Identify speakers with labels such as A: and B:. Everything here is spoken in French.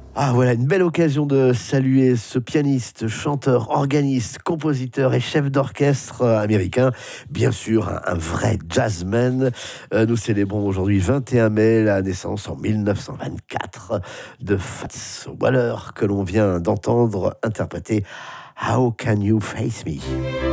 A: Ah voilà, une belle occasion de saluer ce pianiste, chanteur, organiste, compositeur et chef d'orchestre américain. Bien sûr, un vrai jazzman. Nous célébrons aujourd'hui 21 mai la naissance en 1924 de Fats Waller que l'on vient d'entendre interpréter How Can You Face Me?